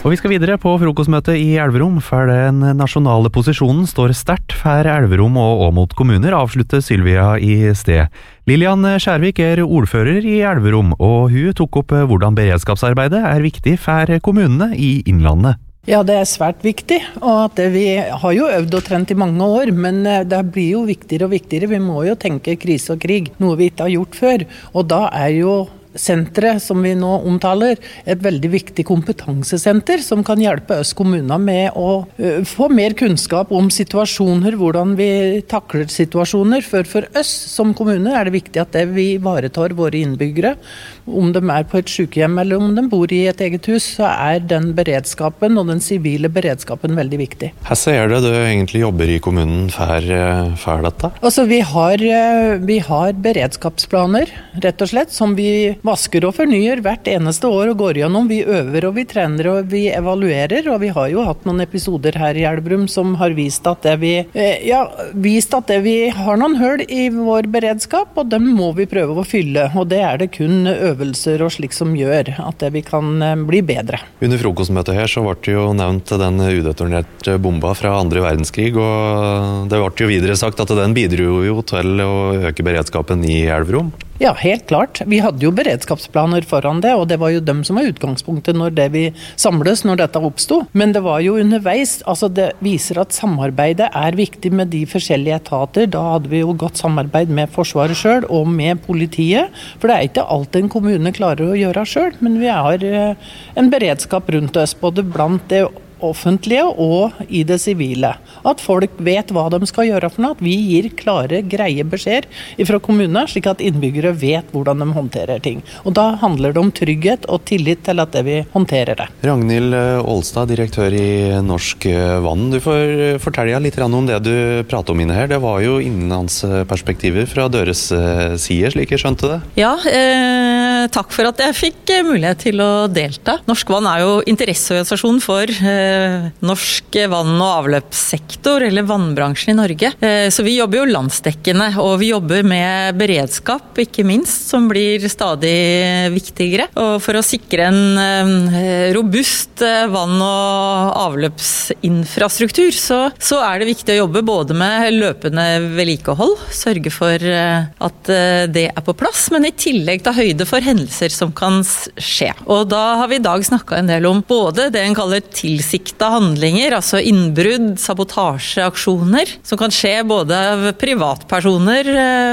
Og vi skal videre på frokostmøtet i Elverum, for den nasjonale posisjonen står sterkt for Elverum og Åmot kommuner, avslutter Sylvia i sted. Lilian Skjærvik ordfører i Elverum, og hun tok opp hvordan beredskapsarbeidet viktig for kommunene i Innlandet. Ja, det svært viktig, og at vi har jo øvd og trent i mange år, men det blir jo viktigere og viktigere. Vi må jo tenke krise og krig, noe vi ikke har gjort før, og da jo senteret som vi nå omtaler et veldig viktig kompetansesenter som kan hjelpe oss kommuner med å få mer kunnskap om situasjoner, hvordan vi takler situasjoner. For oss som kommune det viktig at vi ivaretar våre innbyggere. Om de på et sykehjem eller om de bor i et eget hus, så den beredskapen og den sivile beredskapen veldig viktig. Hvordan det du egentlig jobber i kommunen for dette? Altså, vi har beredskapsplaner, rett og slett, som vi vasker og fornyer hvert eneste år og går gjennom. Vi øver og vi trener og vi evaluerer, og vi har jo hatt noen episoder her i Elverum som har vist at vi har noen hull i vår beredskap, og dem må vi prøve å fylle, og det det kun øvelser og slik som gjør at vi kan bli bedre. Under frokostmøtet her så ble det jo nevnt den udetonerte bomba fra 2. verdenskrig, og det ble jo videre sagt at den bidro jo til å øke beredskapen i Elverum. Ja, helt klart. Vi hadde jo beredskapsplaner foran det, og det var jo dem som var utgangspunktet når vi samles, når dette oppstod. Men det var jo underveis, altså det viser at samarbeidet viktig med de forskjellige etater. Da hadde vi jo godt samarbeid med Forsvaret selv og med politiet, for det ikke alt en kommune klarer å gjøre selv, men vi har en beredskap rundt oss, både blant det offentlige og i det sivile. At folk vet hva de skal gjøre for noe, at vi gir klare, greie beskjeder fra kommunene, slik at innbyggere vet hvordan de håndterer ting. Og da handler det om trygghet og tillit til at vi håndterer det. Ragnhild Ålstad, direktør i Norsk Vann. Du får fortelle litt om det du prater om inne her. Det var jo innenlandsperspektiver fra deres side, slik jeg skjønte det. Ja, takk for at jeg fikk mulighet til å delta. Norsk Vann jo interesseorganisasjon for norsk vann- og avløpssektor, eller vannbransjen i Norge. Så vi jobber jo landsdekkende, og vi jobber med beredskap, ikke minst, som blir stadig viktigere. Og for å sikre en robust vann- og avløpsinfrastruktur, så det viktig å jobbe både med løpende vedlikehold, sørge for at det på plass, men i tillegg ta høyde for hendelser som kan skje. Og da har vi i dag snakket en del om både det en kaller tilsikta handlinger, altså innbrudd, sabotasjeaksjoner, som kan skje både av privatpersoner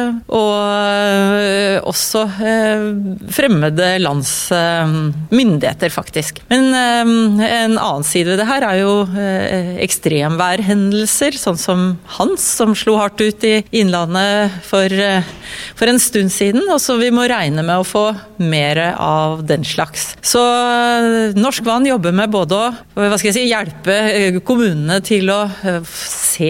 og også fremmede lands myndigheter, faktisk. Men en annen side ved det her jo ekstremværhendelser, sånn som Hans, som slo hardt ut i Innlandet for en stund siden, og så vi må regne med å få mer av den slags. Så Norsk Vann jobber med både å hjelpe kommunene til å se